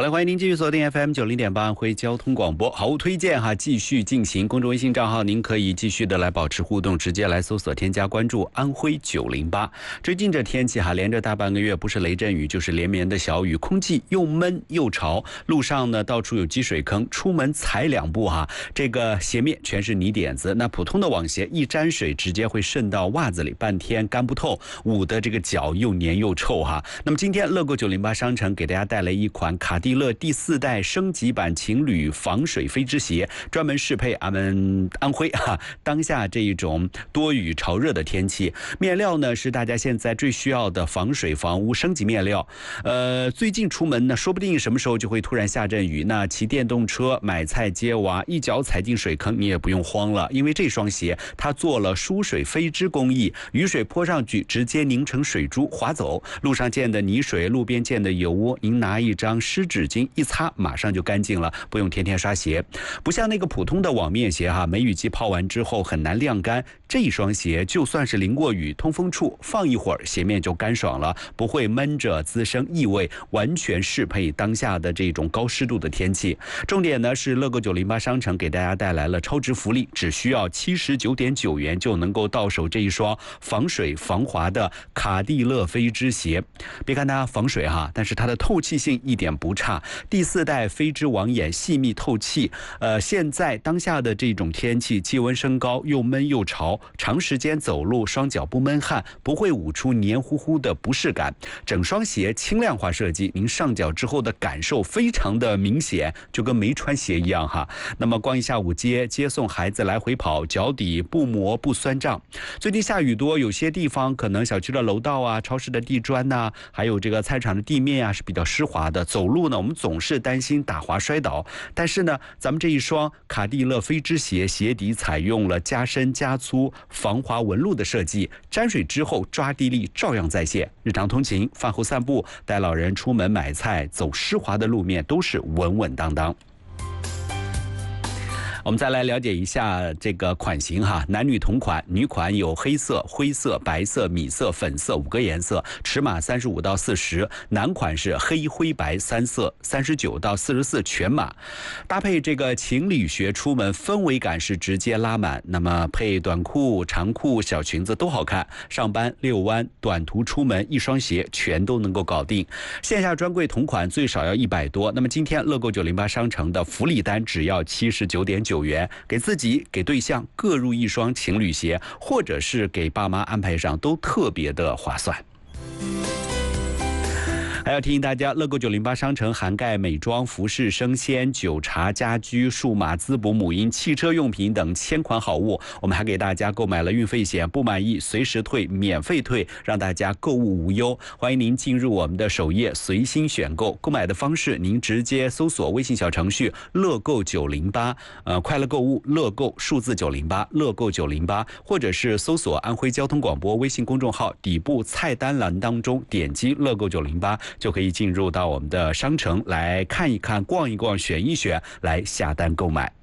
好了，欢迎您继续锁定 FM90.8安徽交通广播，好物推荐哈，继续进行。公众微信账号您可以继续的来保持互动，直接来搜索添加关注安徽908。最近这天气哈，连着大半个月不是雷阵雨就是连绵的小雨，空气又闷又潮，路上呢到处有积水坑，出门踩2步哈，这个鞋面全是泥点子，那普通的网鞋一沾水直接会渗到袜子里，半天干不透，捂的这个脚又黏又臭哈。那么今天乐购908商城给大家带来一款卡地乐第4代升级版情侣防水飞织鞋，专门适配俺们安徽当下这一种多雨潮热的天气。面料呢是大家现在最需要的防水防污升级面料。最近出门呢，说不定什么时候就会突然下阵雨，那骑电动车买菜接娃，一脚踩进水坑，你也不用慌了，因为这双鞋它做了疏水飞织工艺，雨水泼上去直接凝成水珠滑走，路上见的泥水，路边见的油污，您拿一张湿纸巾一擦马上就干净了，不用天天刷鞋。不像那个普通的网面鞋哈，梅雨季泡完之后很难晾干，这一双鞋就算是淋过雨，通风处放一会儿，鞋面就干爽了，不会闷着滋生异味，完全适配当下的这种高湿度的天气。重点呢是乐购908商城给大家带来了超值福利，只需要79.9元就能够到手这一双防水防滑的卡地乐飞织鞋。别看它防水哈，但是它的透气性一点不差。第4代飞织网眼细密透气，现在当下的这种天气，气温升高，又闷又潮，长时间走路双脚不闷汗，不会捂出黏糊糊的不适感。整双鞋轻量化设计，您上脚之后的感受非常的明显，就跟没穿鞋一样哈。那么逛一下午街，接送孩子来回跑，脚底不磨不酸胀。最近下雨多，有些地方可能小区的楼道啊、超市的地砖呐，还有这个菜场的地面啊是比较湿滑的，走路呢我们总是担心打滑摔倒。但是呢，咱们这一双卡地乐飞织鞋，鞋底采用了加深加粗防滑纹路的设计，沾水之后抓地力照样在线，日常通勤、饭后散步、带老人出门买菜，走湿滑的路面都是稳稳当当。我们再来了解一下这个款型哈，男女同款，女款有黑色、灰色、白色、米色、粉色5个颜色，尺码35到40，男款是黑、灰、白3色，39到44全码。搭配这个情侣鞋出门，氛围感是直接拉满，那么配短裤、长裤、小裙子都好看，上班遛弯、短途出门，一双鞋全都能够搞定。线下专柜同款最少要100多，那么今天乐购908商城的福利单只要79.9元，给自己给对象各入一双情侣鞋，或者是给爸妈安排上，都特别的划算。还要提醒大家，乐购908商城涵盖美妆、服饰、生鲜、酒茶、家居、数码滋补、母婴、汽车用品等1000款好物。我们还给大家购买了运费险，不满意随时退，免费退，让大家购物无忧。欢迎您进入我们的首页随心选购，购买的方式您直接搜索微信小程序乐购908，快乐购物乐购数字908，乐购908，或者是搜索安徽交通广播微信公众号，底部菜单栏当中点击乐购908。就可以进入到我们的商城来看一看、逛一逛、选一选，来下单购买。